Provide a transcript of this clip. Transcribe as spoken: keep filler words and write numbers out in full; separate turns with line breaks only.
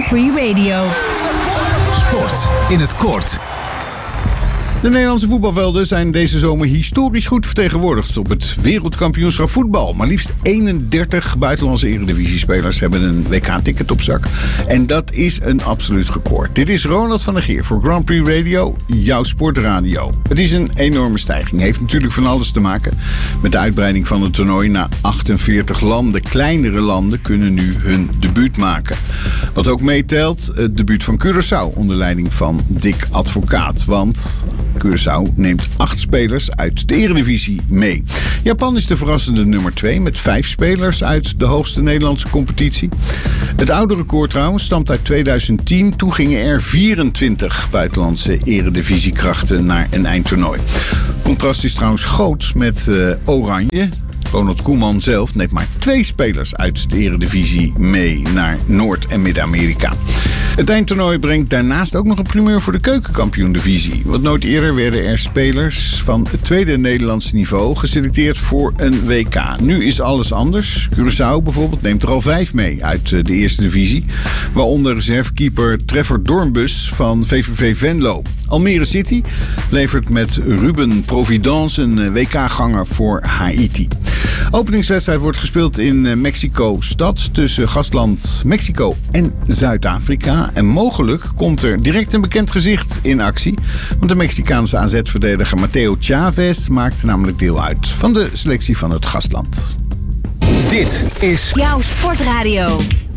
Free Radio.
Sport in het kort.
De Nederlandse voetbalvelden zijn deze zomer historisch goed vertegenwoordigd op het wereldkampioenschap voetbal. Maar liefst eenendertig buitenlandse eredivisiespelers hebben een W K-ticket op zak. En dat is een absoluut record. Dit is Ronald van der Geer voor Grand Prix Radio, jouw sportradio. Het is een enorme stijging. Heeft natuurlijk van alles te maken met de uitbreiding van het toernooi naar achtenveertig landen. Kleinere landen kunnen nu hun debuut maken. Wat ook meetelt, het debuut van Curaçao onder leiding van Dick Advocaat. Want Curaçao neemt acht spelers uit de Eredivisie mee. Japan is de verrassende nummer twee met vijf spelers uit de hoogste Nederlandse competitie. Het oude record trouwens stamt uit tweeduizend tien. Toen gingen er vierentwintig buitenlandse Eredivisiekrachten naar een eindtoernooi. Het contrast is trouwens groot met uh, Oranje. Ronald Koeman zelf neemt maar twee spelers uit de Eredivisie mee naar Noord- en Midden-Amerika. Het eindtoernooi brengt daarnaast ook nog een primeur voor de keukenkampioen-divisie. Want nooit eerder werden er spelers van het tweede Nederlandse niveau geselecteerd voor een W K. Nu is alles anders. Curaçao bijvoorbeeld neemt er al vijf mee uit de eerste divisie. Waaronder reservekeeper Trevor Doornbus van V V V Venlo. Almere City levert met Ruben Providence een W K-ganger voor Haiti. Openingswedstrijd wordt gespeeld in Mexico-stad tussen gastland Mexico en Zuid-Afrika. En mogelijk komt er direct een bekend gezicht in actie. Want de Mexicaanse A Z-verdediger Mateo Chavez maakt namelijk deel uit van de selectie van het gastland.
Dit is
jouw sportradio.